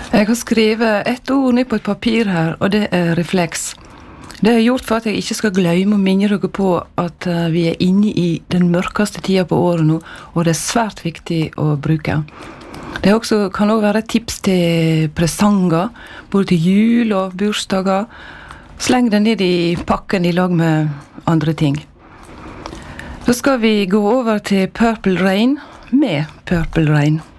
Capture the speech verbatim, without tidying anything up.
Jeg har skrevet ett ord ned på et papir her, og det er refleks. Det har jeg gjort for at jeg ikke skal glemme å minne dere på at vi er inne i den mørkeste tida på året nå, og det er svært viktig å bruke. Det er også, kan også være et tips til presanger, både til jul og bursdager. Sleng det ned i pakken i lag med andre ting. Så skal vi gå over til Purple Rain med Purple Rain.